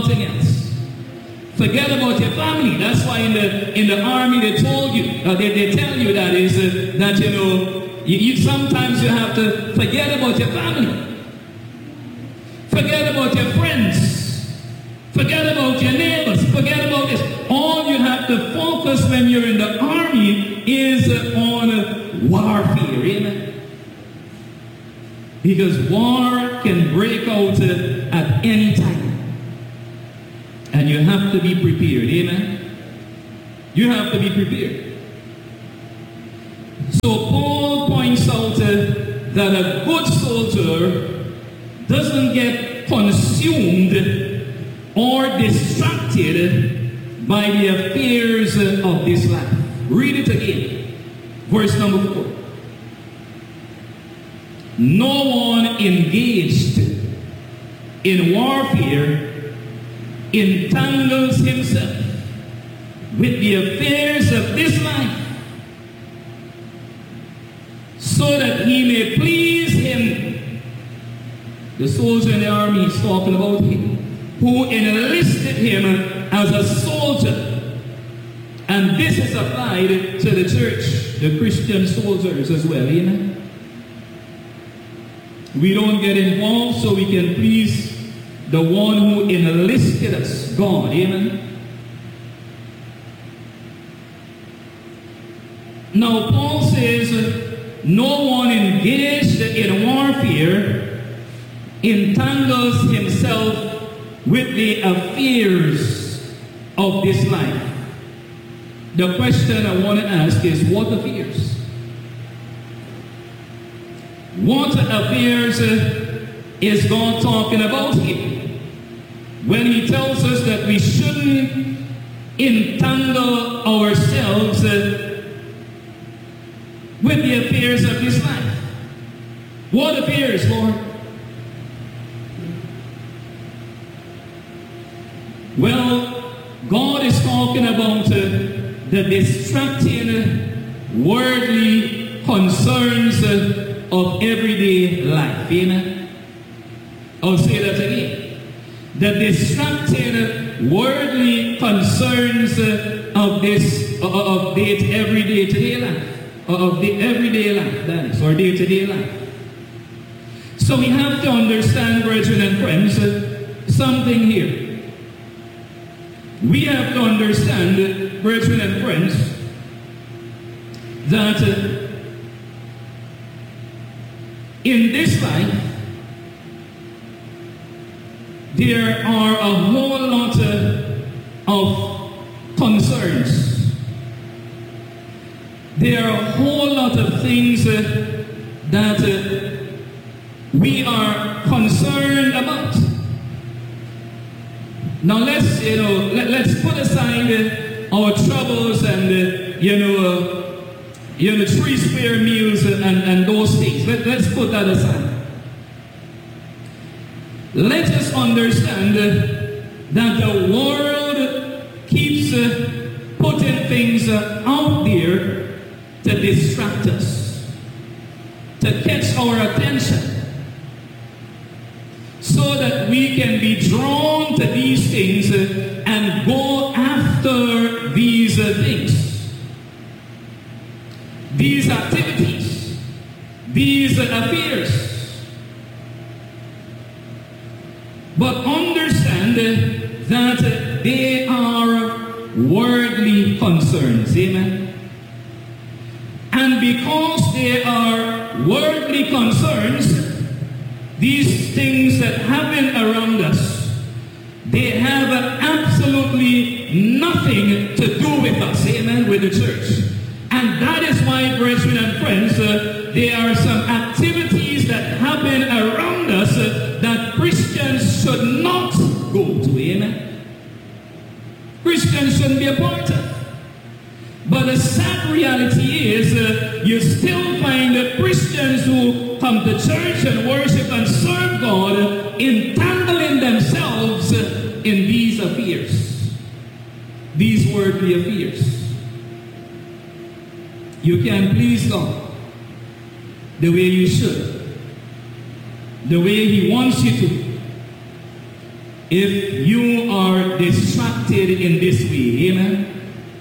nothing else. Forget about your family. That's why in the army they told you, they tell you that is that you sometimes you have to forget about your family. Forget about your friends. Forget about your neighbors. Forget about this. All you have to focus when you're in the army is on warfare. Amen. Because war can break out at any time. And you have to be prepared. Amen. You have to be prepared. So Paul points out that a good soldier doesn't get consumed or distracted by the affairs of this life. Read it again. Verse number 4. No one engaged in warfare entangles himself with the affairs of this life, so that he may please him. The soldier in the army is talking about him, who enlisted him as a soldier. And this is applied to the church, the Christian soldiers as well. Amen. We don't get involved so we can please the one who enlisted us, God. Amen. Now Paul says, no one engaged in warfare entangles himself with the affairs of this life. The question I want to ask is, what affairs? What affairs is God talking about here? When he tells us that we shouldn't entangle ourselves with the affairs of this life. What affairs, Lord? Well, God is talking about the distracting worldly concerns of everyday life. Amen. I'll say that again. The distracting worldly concerns of the everyday life. Of the everyday life, that is, or day-to-day life. So we have to understand, brethren and friends, something here. We have to understand, brethren and friends, that in this life, there are a whole lot of concerns. There are a whole lot of things that we are concerned about. Now let's put aside our troubles and three spare meals and those things. Let's put that aside. Let us understand that the world keeps putting things out there to distract us, to catch our attention, so that we can be drawn to these things and go after these things, these activities, these affairs. But understand that they are worldly concerns. Amen. And because they are worldly concerns, these things that happen around us, they have absolutely nothing to do with us, amen, with the church. And that is why, brethren and friends, there are some activities that happen around us that Christians should not go to, amen. Christians shouldn't be a part of. But the sad reality is you still find Christians who come to church and worship and serve God entangling themselves in these affairs, these worldly affairs. You can please God the way you should, the way He wants you to. if you are distracted in this way. Amen.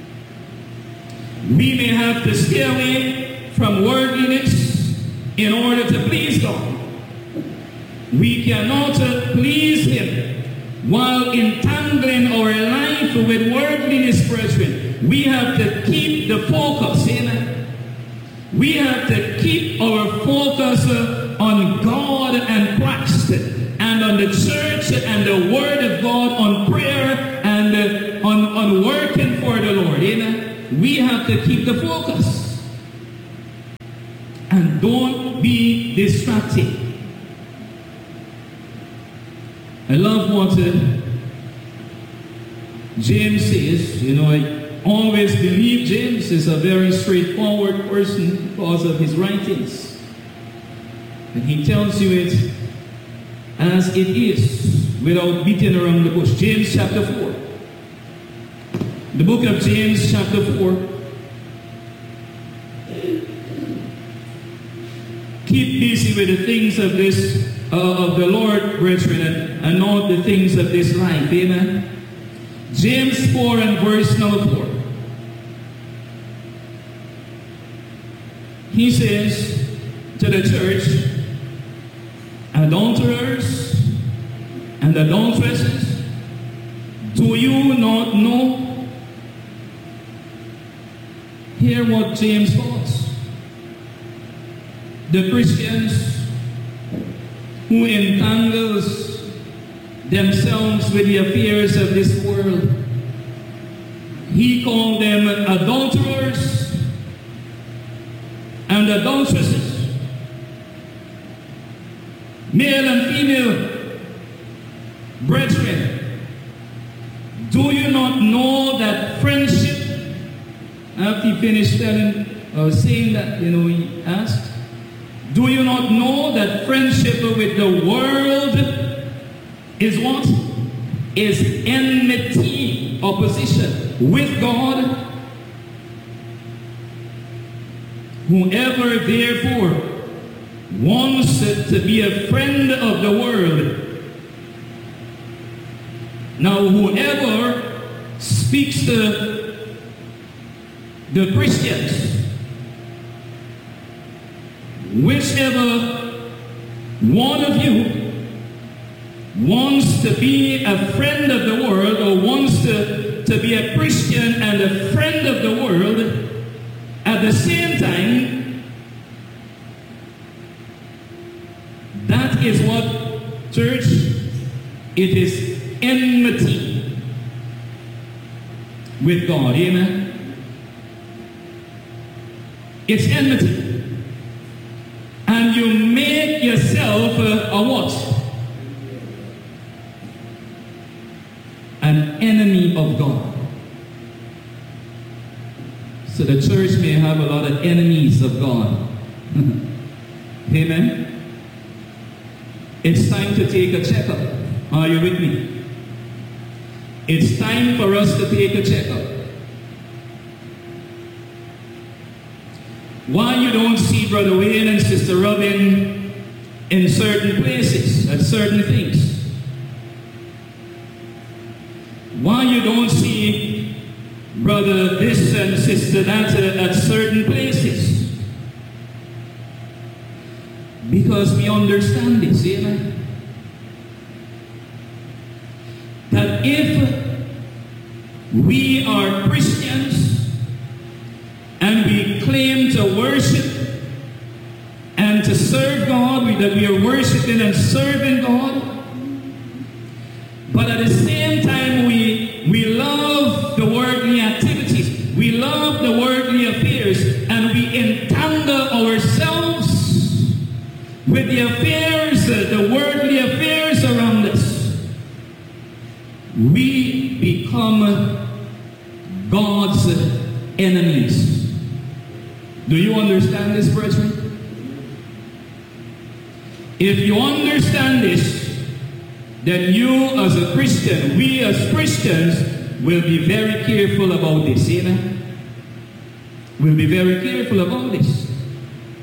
We may have to stay away from worldliness in order to please God. We cannot please Him while entangling our life with worldliness, brethren. We have to keep the focus. Amen. We have to keep our focus on God and Christ, and on the church and the Word of God, on prayer and on working for the Lord. Amen. We have to keep the focus. And don't be distracted. I love what James says. You know, I always believe James is a very straightforward person because of his writings. And he tells you it as it is, without beating around the bush. James chapter 4. The book of James chapter 4. Keep busy with the things of this, of the Lord, brethren, and not the things of this life. Amen. James 4 and verse number 4. He says to the church, adulterers and adulteresses, do you not know? Hear what James thoughts. The Christians who entangles themselves with the affairs of this world, he called them adulterers and adulteresses, male and female. Brethren, do you not know that friendship, after he finished saying that, you know, he asked, do you not know that friendship with the world is what? Is enmity, opposition with God? Whoever therefore wants to be a friend of the world, now whoever speaks to the Christians, whichever one of you wants to be a friend of the world, or wants to be a Christian and a friend of the world, at the same time, that is what, church? It is enmity with God. Amen. It's enmity. And you make yourself a what? An enemy of God. So the church may have a lot of enemies of God. Amen. It's time to take a checkup. Are you with me? It's time for us to take a checkup. Why you don't see Brother Wayne and Sister Robin in certain places, at certain things? Why you don't see Brother this and Sister that at certain places? Because we understand this, amen? That if we are Christians, and we claim to worship and to serve God, that we are worshiping and serving God, but at the same time we love the worldly activities, we love the worldly affairs, and we entangle ourselves with the affairs, the worldly affairs around us, we become God's enemies. Do you understand this, brethren? If you understand this, then you as a Christian, we as Christians, will be very careful about this. Amen? We'll be very careful about this.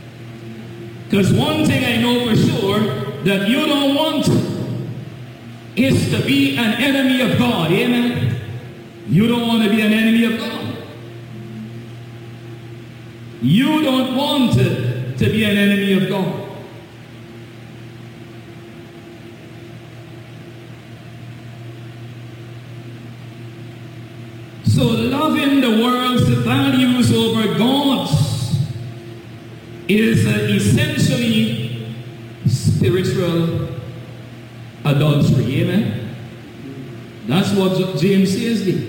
Because one thing I know for sure, that you don't want is to be an enemy of God. Amen. You don't want to be an enemy of God. You don't want to be an enemy of God. So loving the world's values over God's is essentially spiritual adultery. Amen. That's what James says there.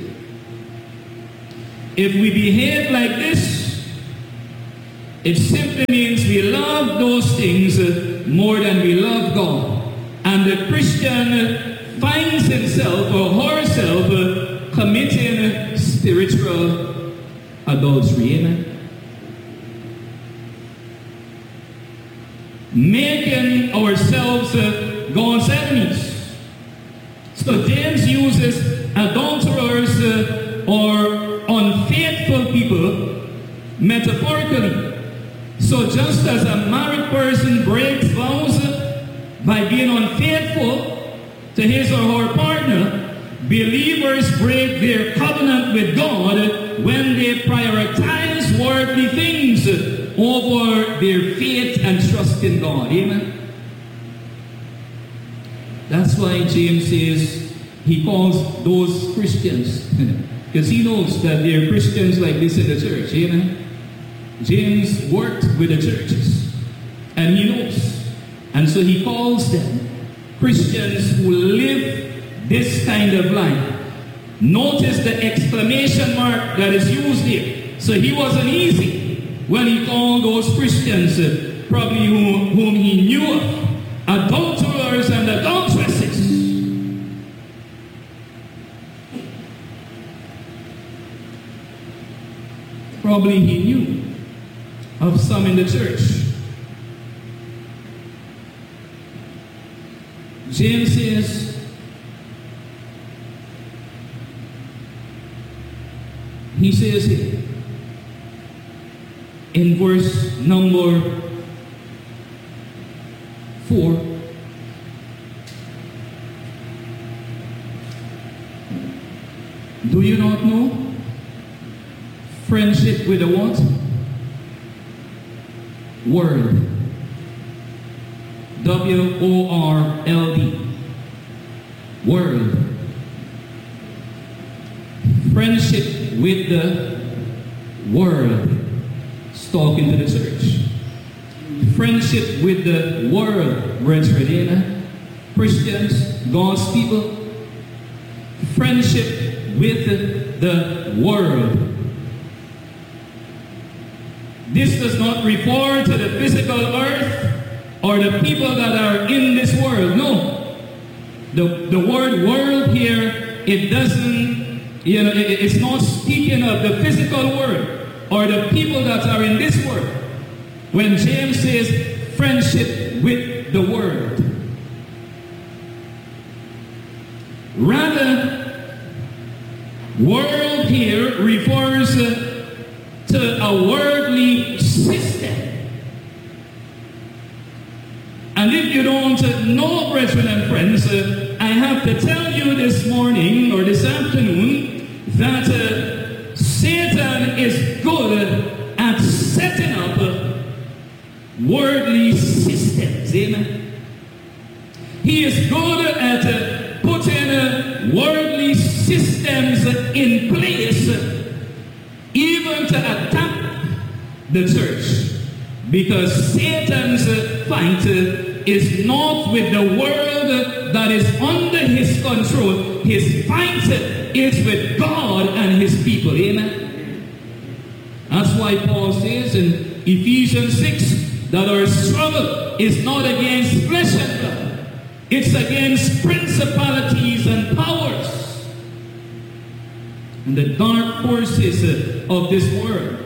If we behave like this, it simply means we love those things more than we love God. And the Christian finds himself or herself committing spiritual adultery. Amen. Making ourselves God's enemies. So James uses adulterers or unfaithful people metaphorically. So just as a married person breaks vows by being unfaithful to his or her partner, believers break their covenant with God when they prioritize worldly things over their faith and trust in God. Amen. That's why James says he calls those Christians, because he knows that there are Christians like this in the church. Amen. James worked with the churches, and he knows. And so he calls them Christians who live this kind of life. Notice the exclamation mark that is used here. So he wasn't easy when he called those Christians, probably whom he knew of, adulterers and adulteresses. Probably he knew of some in the church. James says, he says here in verse number 4, do you not know friendship with the what? World. W-O-R-L-D. World. Friendship with the world. It's talking to the church. Friendship with the world, brethren. Christians, God's people. Friendship with the world. This does not refer to the physical earth or the people that are in this world. No. The word world here, it doesn't, it's not speaking of the physical world or the people that are in this world. When James says friendship with the world. Rather, world here refers to a worldly system. And if you don't know, brethren and friends, I have to tell you this morning or this afternoon that Satan is good at setting up worldly systems. Amen. He is good at putting worldly systems in place, even to attack the church, because Satan's fight is not with the world that is under his control. His fight is with God and his people. Amen. That's why Paul says in Ephesians 6 that our struggle is not against flesh and blood. It's against principalities and powers and the dark forces of this world.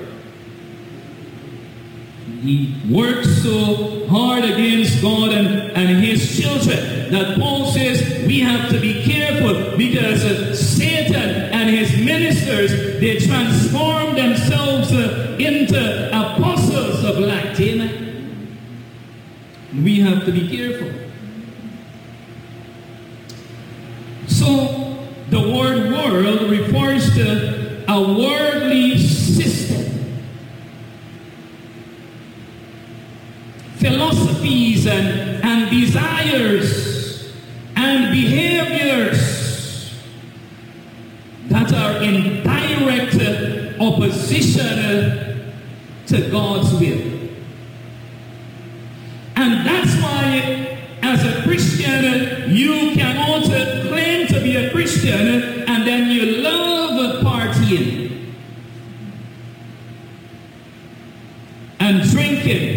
He works so hard against God and his children that Paul says we have to be careful, because Satan and his ministers, they transform themselves into apostles of light. Amen. We have to be careful. world refers to a worldly system, philosophies and desires and behaviors that are in direct opposition to God's will.